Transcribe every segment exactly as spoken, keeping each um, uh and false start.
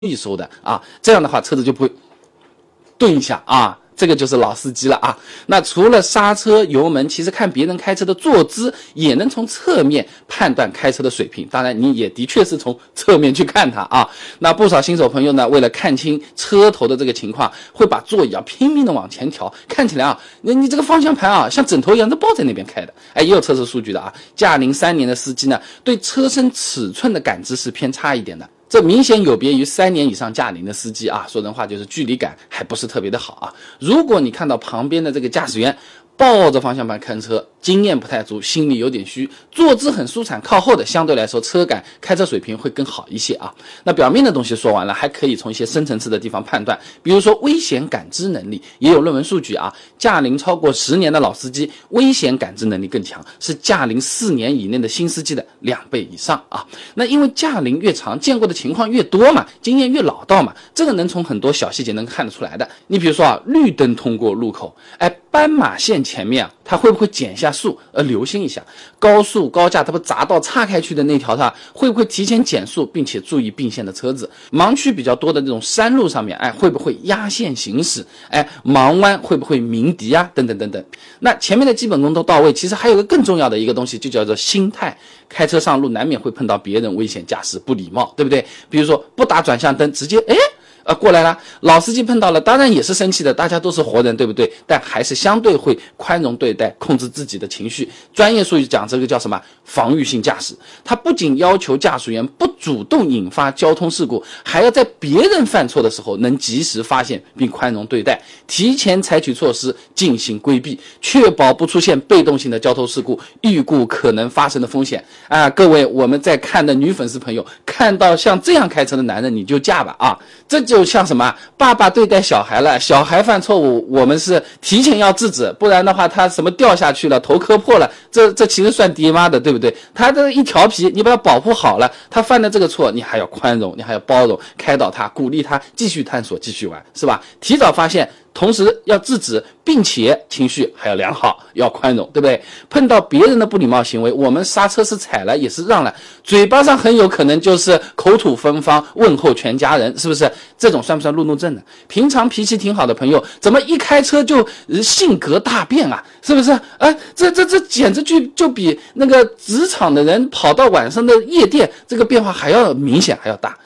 意收的啊，这样的话车子就不会顿一下啊。这个就是老司机了啊。那除了刹车油门，其实看别人开车的坐姿也能从侧面判断开车的水平，当然你也的确是从侧面去看它啊。那不少新手朋友呢，为了看清车头的这个情况，会把座椅啊拼命的往前调，看起来啊你你这个方向盘啊像枕头一样都抱在那边开的。哎，也有测试数据的啊，驾龄三年的司机呢，对车身尺寸的感知是偏差一点的，这明显有别于三年以上驾龄的司机啊，说人话就是距离感还不是特别的好啊。如果你看到旁边的这个驾驶员抱着方向盘看车，经验不太足，心里有点虚，坐姿很舒坦，靠后的相对来说车感开车水平会更好一些啊。那表面的东西说完了，还可以从一些深层次的地方判断，比如说危险感知能力，也有论文数据啊，驾龄超过十年的老司机危险感知能力更强，是驾龄四年以内的新司机的两倍以上啊。那因为驾龄越长，见过的情况越多嘛，经验越老道嘛，这个能从很多小细节能看得出来的。你比如说啊，绿灯通过路口，哎，斑马线前面啊，它会不会减下速，呃，留心一下。高速高架它不匝道岔开去的那条，它会不会提前减速，并且注意并线的车子。盲区比较多的这种山路上面，哎，会不会压线行驶？哎，盲弯会不会鸣笛啊？等等等等。那前面的基本功都到位，其实还有个更重要的一个东西，就叫做心态。开车上路难免会碰到别人危险驾驶不礼貌，对不对？比如说不打转向灯，直接哎呃，过来了，老司机碰到了，当然也是生气的，大家都是活人，对不对？但还是相对会宽容对待，控制自己的情绪。专业术语讲这个叫什么？防御性驾驶。它不仅要求驾驶员不主动引发交通事故，还要在别人犯错的时候能及时发现并宽容对待，提前采取措施进行规避，确保不出现被动性的交通事故，预估可能发生的风险啊！各位我们在看的女粉丝朋友，看到像这样开车的男人，你就嫁吧啊！这就像什么？爸爸对待小孩了，小孩犯错误，我们是提前要制止，不然的话他什么掉下去了，头磕破了，这这其实算爹妈的，对不对？他这一调皮，你把他保护好了，他犯的这个错，你还要宽容，你还要包容，开导他，鼓励他继续探索，继续玩，是吧？提早发现，同时要制止，并且情绪还要良好，要宽容，对不对？碰到别人的不礼貌行为，我们刹车是踩了，也是让了，嘴巴上很有可能就是口吐芬芳，问候全家人，是不是？这种算不算路怒症呢？平常脾气挺好的朋友，怎么一开车就、呃、性格大变啊？是不是？哎，这这这简直就就比那个职场的人跑到晚上的夜店，这个变化还要明显，还要大。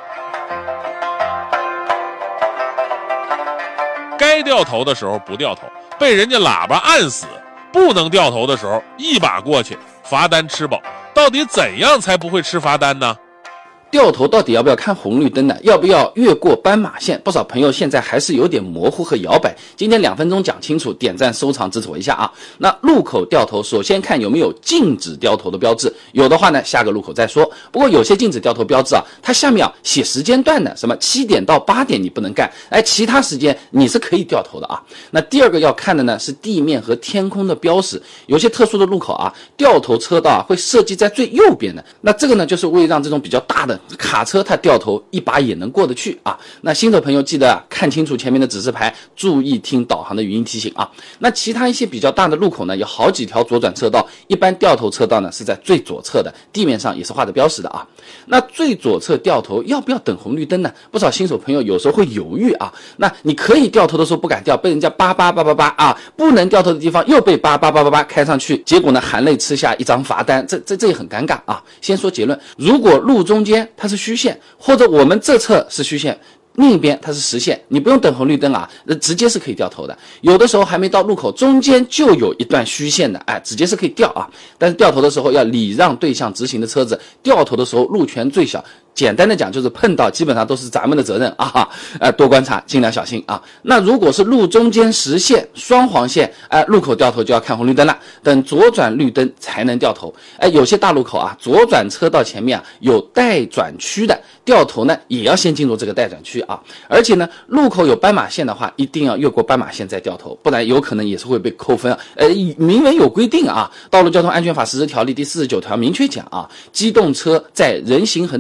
该掉头的时候不掉头，被人家喇叭按死；不能掉头的时候一把过去，罚单吃饱。到底怎样才不会吃罚单呢？ 掉头到底要不要看红绿灯呢？要不要越过斑马线？不少朋友现在还是有点模糊和摇摆。今天两分钟讲清楚，点赞收藏支持我一下啊！那路口掉头，首先看有没有禁止掉头的标志，有的话呢，下个路口再说。不过有些禁止掉头标志啊，它下面啊写时间段的，什么七点到八点你不能干，哎，其他时间你是可以掉头的啊。那第二个要看的呢是地面和天空的标识，有些特殊的路口啊，掉头车道啊会设计在最右边的，那这个呢就是为让这种比较大的卡车它掉头一把也能过得去啊。那新手朋友记得、啊、看清楚前面的指示牌，注意听导航的语音提醒啊。那其他一些比较大的路口呢，有好几条左转车道，一般掉头车道呢是在最左侧的，地面上也是画着标识的啊。那最左侧掉头要不要等红绿灯呢？不少新手朋友有时候会犹豫啊。那你可以掉头的时候不敢掉，被人家叭叭叭叭叭啊，不能掉头的地方又被叭叭叭叭叭开上去，结果呢含泪吃下一张罚单，这这这也很尴尬啊。先说结论，如果路中间它是虚线，或者我们这侧是虚线，另一边它是实线，你不用等红绿灯啊，直接是可以掉头的。有的时候还没到路口，中间就有一段虚线的，哎，直接是可以掉啊。但是掉头的时候要礼让对向直行的车子，掉头的时候路权最小。简单的讲就是碰到基本上都是咱们的责任啊，呃，多观察，尽量小心啊。那如果是路中间实线、双黄线，哎、呃，路口掉头就要看红绿灯了，等左转绿灯才能掉头。哎，有些大路口啊，左转车道前面啊有待转区的，掉头呢也要先进入这个待转区啊。而且呢，路口有斑马线的话，一定要越过斑马线再掉头，不然有可能也是会被扣分啊。呃，明文有规定啊，《道路交通安全法实施条例》第四十九条明确讲啊，机动车在人行横道上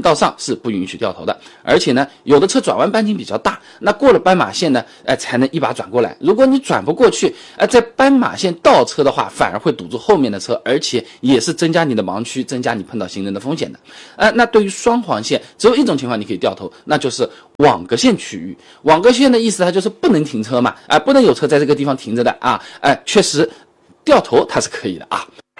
是不允许掉头的。而且呢，有的车转弯半径比较大，那过了斑马线呢，呃，才能一把转过来。如果你转不过去，呃，在斑马线倒车的话，反而会堵住后面的车，而且也是增加你的盲区，增加你碰到行人的风险的。呃，那对于双黄线，只有一种情况你可以掉头，那就是网格线区域。网格线的意思它就是不能停车嘛，啊、呃，不能有车在这个地方停着的啊，哎、呃，确实掉头它是可以的啊。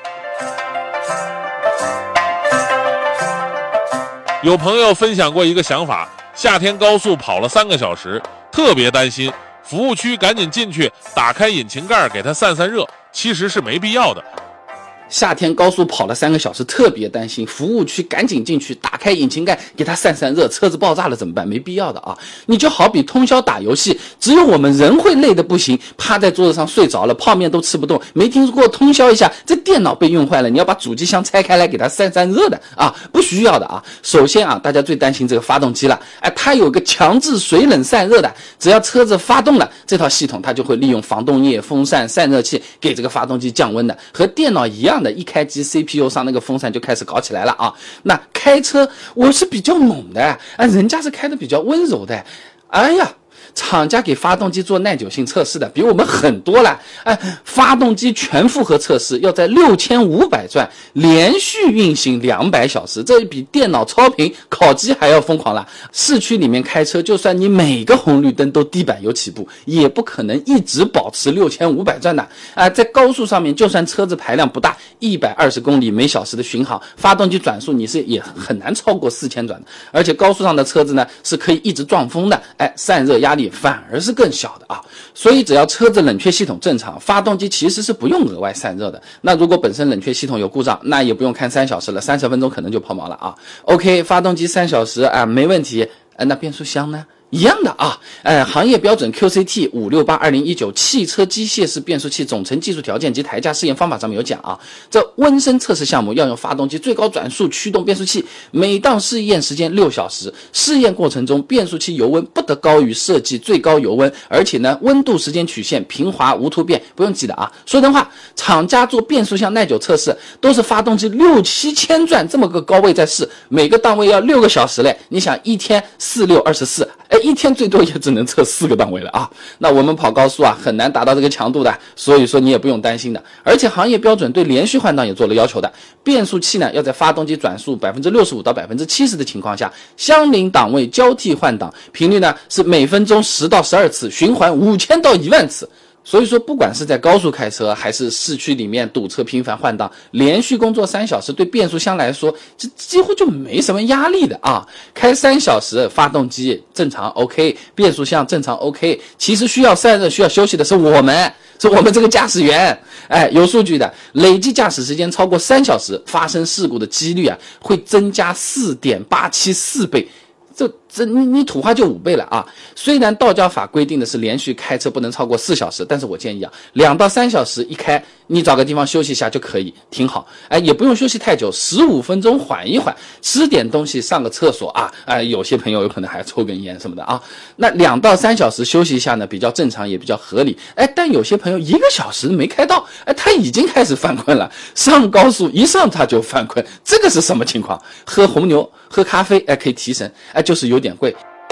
有朋友分享过一个想法，夏天高速跑了三个小时，特别担心，服务区赶紧进去打开引擎盖给它散散热，其实是没必要的。 夏天高速跑了三个小时，特别担心，服务区赶紧进去打开引擎盖给它散散热，车子爆炸了怎么办？没必要的啊！你就好比通宵打游戏，只有我们人会累得不行，趴在桌子上睡着了，泡面都吃不动。没听说过通宵一下这电脑被用坏了，你要把主机箱拆开来给它散散热的啊？不需要的啊！首先啊，大家最担心这个发动机了，哎，它有个强制水冷散热的，只要车子发动了，这套系统它就会利用防冻液、风扇、散热器给这个发动机降温的，和电脑一样的，一开机 C P U 上那个风扇就开始搞起来了啊。那开车我是比较猛的，啊，人家是开的比较温柔的，哎呀。厂家给发动机做耐久性测试的比我们很多了，哎，发动机全负荷测试要在六千五百转连续运行两百小时，这比电脑超频烤机还要疯狂了。市区里面开车，就算你每个红绿灯都低板油起步，也不可能一直保持六千五百转的啊。在高速上面，就算车子排量不大，一百二十公里每小时的巡航，发动机转速你是也很难超过四千转的。而且高速上的车子呢是可以一直撞风的，哎，散热压力反而是更小的啊，所以只要车子冷却系统正常，发动机其实是不用额外散热的。那如果本身冷却系统有故障，那也不用看三小时了，三十分钟可能就抛锚了啊。OK， 发动机三小时啊没问题，呃，那变速箱呢？一样的啊，呃，行业标准 Q C T 五六八二零一九汽车机械式变速器总成技术条件及台架试验方法上面有讲啊，这温升测试项目要用发动机最高转速驱动变速器，每档试验时间六小时，试验过程中变速器油温不得高于设计最高油温，而且呢温度时间曲线平滑无突变，不用记得啊。说真话，厂家做变速箱耐久测试都是发动机六七千转这么个高位在试，每个档位要六个小时嘞，你想一天四六二十四，哎，一天最多也只能测四个档位了啊。那我们跑高速啊，很难达到这个强度的，所以说你也不用担心的。而且行业标准对连续换挡也做了要求的，变速器呢要在发动机转速 百分之六十五 到 百分之七十 的情况下，相邻档位交替换挡，频率呢是每分钟十到十二次，循环五千到一万次。所以说不管是在高速开车还是市区里面堵车频繁换挡，连续工作三小时对变速箱来说这几乎就没什么压力的啊。开三小时发动机正常 OK， 变速箱正常 OK， 其实需要散热需要休息的是我们是我们这个驾驶员。哎，有数据的，累计驾驶时间超过三小时发生事故的几率啊会增加 四点八七四 倍，这这你你土话就五倍了啊！虽然道交法规定的是连续开车不能超过四小时，但是我建议啊，两到三小时一开，你找个地方休息一下就可以，挺好。哎，也不用休息太久，十五分钟缓一缓，吃点东西，上个厕所啊！哎，有些朋友有可能还抽根烟什么的啊。那两到三小时休息一下呢，比较正常也比较合理。哎，但有些朋友一个小时没开到，哎，他已经开始犯困了，上高速一上他就犯困，这个是什么情况？喝红牛、喝咖啡，哎，可以提神，哎，就是有点贵。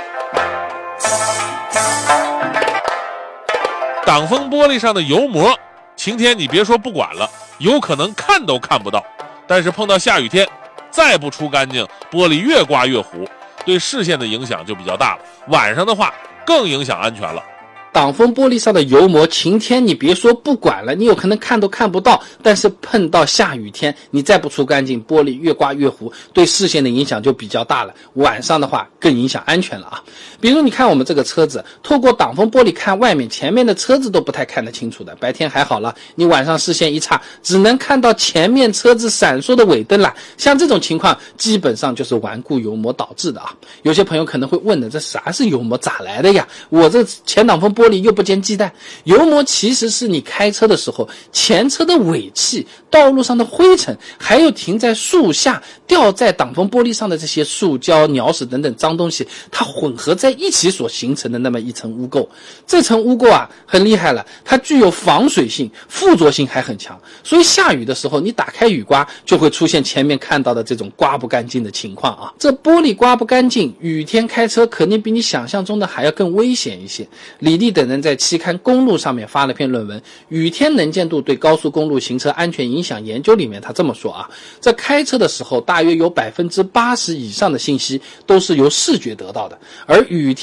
挡风玻璃上的油膜，晴天你别说不管了，有可能看都看不到，但是碰到下雨天，再不除干净，玻璃越刮越糊，对视线的影响就比较大了。晚上的话更影响安全了。 挡风玻璃上的油膜，晴天你别说不管了，你有可能看都看不到，但是碰到下雨天，你再不除干净，玻璃越刮越糊，对视线的影响就比较大了。晚上的话更影响安全了啊。比如你看我们这个车子，透过挡风玻璃看外面，前面的车子都不太看得清楚的，白天还好了，你晚上视线一差，只能看到前面车子闪烁的尾灯了。像这种情况基本上就是顽固油膜导致的啊。有些朋友可能会问的，这啥是油膜咋来的呀？我这前挡风玻璃玻璃又不见鸡蛋。油膜其实是你开车的时候，前车的尾气、道路上的灰尘，还有停在树下掉在挡风玻璃上的这些塑胶、鸟屎等等脏东西，它混合在一起所形成的那么一层污垢。这层污垢啊很厉害了，它具有防水性，附着性还很强，所以下雨的时候你打开雨刮就会出现前面看到的这种刮不干净的情况啊。这玻璃刮不干净，雨天开车肯定比你想象中的还要更危险一些。李丽等人在期刊《公路》上面发了篇论文《雨天能见度对高速公路行车安全影响研究》，里面他这么说啊，这开车的时候大约有百分之八十以上的信息都是由视觉得到的，而雨天